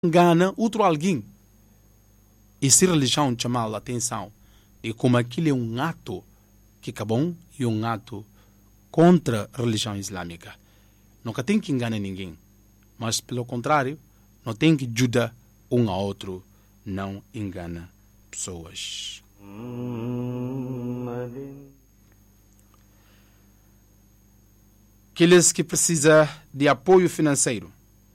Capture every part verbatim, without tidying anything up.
engana outro alguém. E se a religião chamar a atenção e como aquilo é um ato que é bom e um ato contra a religião islâmica, nunca tem que enganar ninguém, mas pelo contrário, não tem que ajudar um ao outro, não engana pessoas. Aqueles que precisam de apoio financeiro,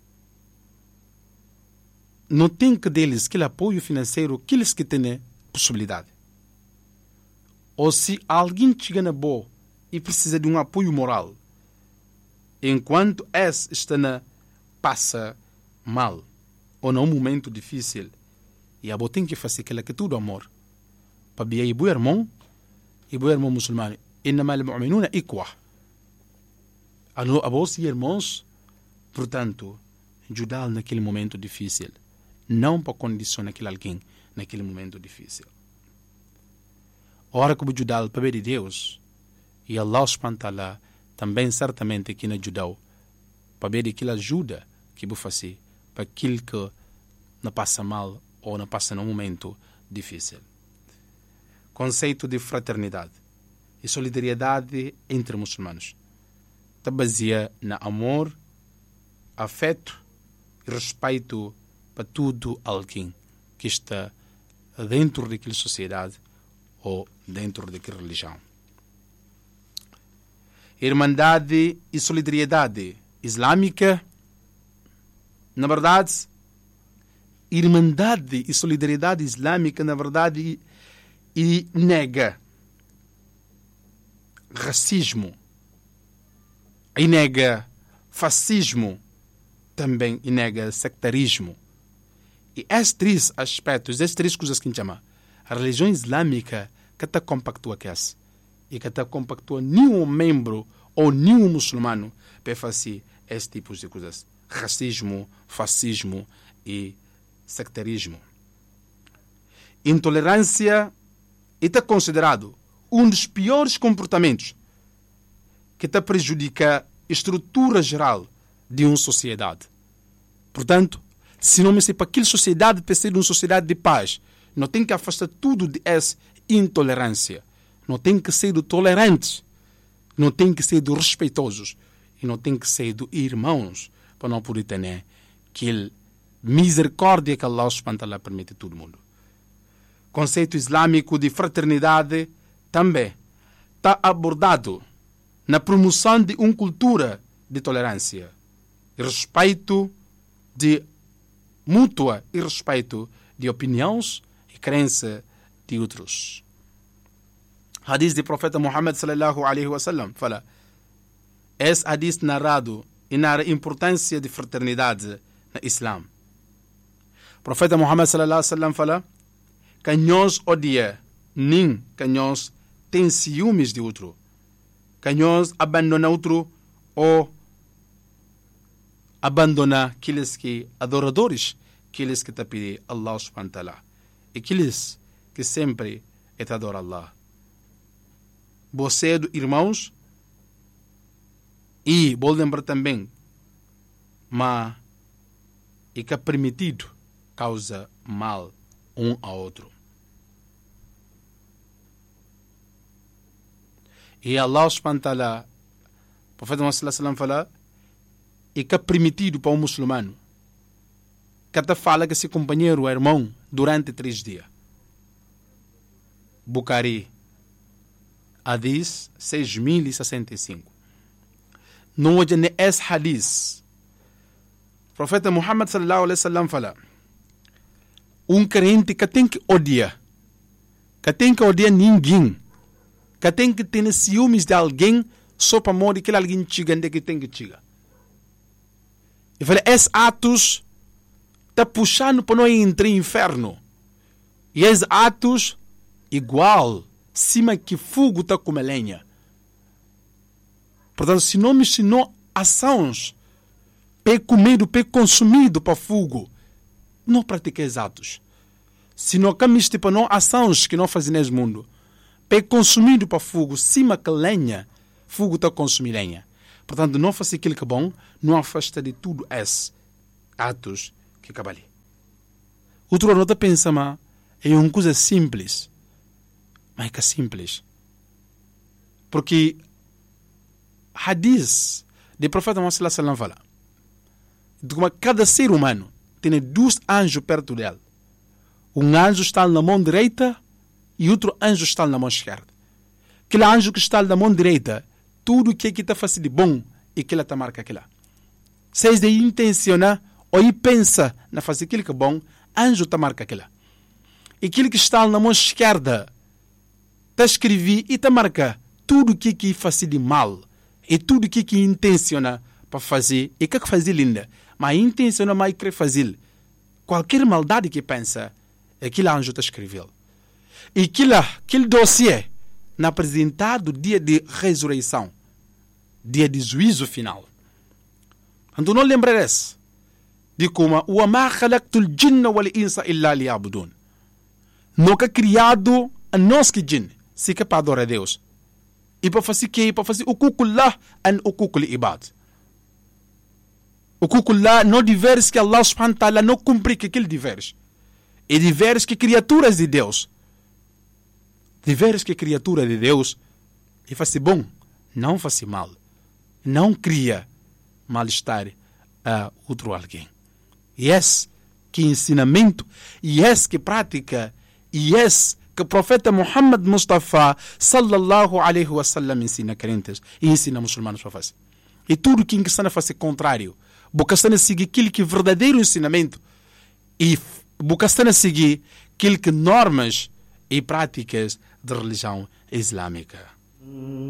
não tem que deles aquele apoio financeiro, aqueles que têm possibilidade. Ou se alguém chega na boa e precisa de um apoio moral, enquanto esse está na passa mal ou num momento difícil, e a boa tem que fazer aquilo que tudo amor. Para bem e bom irmão, e bom irmão muçulmano, inama al-mu'minuna ikhwa. A vós irmãos, portanto, ajudá-lo naquele momento difícil, não para condicionar aquele alguém naquele momento difícil. A hora que eu ajudá-lo para ver de Deus, e Allah subhanahu wa ta'ala também certamente que nos ajudou para ver aquela ajuda que vou fazer para aquilo que não passa mal ou não passa num momento difícil. Conceito de fraternidade e solidariedade entre muçulmanos está baseado no amor, afeto e respeito para todo alguém que está dentro daquela sociedade ou dentro daquela religião. Irmandade e solidariedade islâmica, na verdade, irmandade e solidariedade islâmica, na verdade, e nega racismo, e nega fascismo, também e nega sectarismo. E esses três aspectos, essas três coisas que a gente chama, a religião islâmica que está compactua com essa, e que está compactua nenhum membro ou nenhum muçulmano para fazer esses tipos de coisas. Racismo, fascismo e sectarismo. Intolerância está considerado um dos piores comportamentos que está prejudica a estrutura geral de uma sociedade. Portanto, se não me sei para aquela sociedade para ser uma sociedade de paz, não tem que afastar tudo de essa intolerância. Não tem que ser tolerantes, não tem que ser respeitosos e não tem que ser irmãos para não poder ter aquela misericórdia que Allah subhanahu wa ta'ala permite a todo mundo. Conceito islâmico de fraternidade também está abordado na promoção de uma cultura de tolerância, respeito de mútua e respeito de opiniões e crença de outros. Hadith do profeta Muhammad sallallahu alaihi wasallam fala: esse hadith narrado e narra a importância de fraternidade no Islã. O profeta Muhammad sallallahu alaihi wasallam fala que nós odia nem que nós tem ciúmes de outro, que nós abandona outro ou abandona aqueles que adoradores, aqueles que te pedem Allah subhanahu wa ta'ala, e aqueles que sempre te adoram Allah. Você, irmãos, e vou lembrar também, mas e que é permitido causa mal um ao outro. E Allah subhanahu wa ta'ala, o profeta Muhammad sallallahu alaihi wasallam fala, e que é permitido para um muçulmano que até fala que seu companheiro é irmão durante três dias. Bukhari, Hadith seis mil e sessenta e cinco. Não hoje nesse hadith, o profeta Muhammad sallallahu alaihi wasallam fala, um crente que tem que odiar, que tem que odiar ninguém, que tem que ter ciúmes de alguém só para morrer que alguém chega onde que tem que chegar. E fala, esses atos está puxando para nós entrar no inferno. E esses atos igual, cima que fogo está como lenha. Portanto, se não me ensinou ações para comido, para consumido para fogo, não pratica esses atos. Se não camiste para não ações que não fazem nesse mundo, para consumido para fogo, cima que lenha, fogo está consumindo lenha. Portanto, não faça aquilo que é bom, não afasta de tudo esses atos que acabam ali. Outro não está pensando, é uma coisa simples. Mas é que é simples. Porque hadith do profeta Muhammad sallallahu alaihi wasallam fala de como cada ser humano tem dois anjos perto dele. Um anjo está na mão direita e outro anjo está na mão esquerda. Aquele anjo que está na mão direita, tudo que está fazendo de bom e que ele está marca aquilo. Se ele intenciona ou ele pensa na fazer aquilo que é bom, anjo está marca aquilo. E aquele que está na mão esquerda está escrever e está marca tudo que que faz de mal e tudo que que intenciona para fazer e que fazer linda, mas intenciona mais querer fazer qualquer maldade que pensa, aquele anjo está escrevendo. E aquele, aquele dossiê na apresentado dia de ressurreição, dia de juízo final. Então não lembrarás de como o ama khalaqtul jinna wal insa illa liya'budun. Nunca criado a nós que jinn, se que para adorar a Deus. E para fazer que? Para fazer o kukullah an o kukul ibad. O kukullah não diversos que Allah subhanahu wa ta'ala não cumpre que aquele diversos. E diversos que criaturas de Deus. Diversos que criatura de Deus. E faz bom, não faz mal. Não cria mal-estar a outro alguém. E esse que ensinamento, e esse que prática, e esse que o profeta Muhammad Mustafa sallallahu alaihi wasallam ensina crentes e ensina muçulmanos para fazer. E tudo que está a fazer contrário, porque está a seguir aquilo que é verdadeiro ensinamento e porque está a seguir aquilo que normas e práticas da religião islâmica.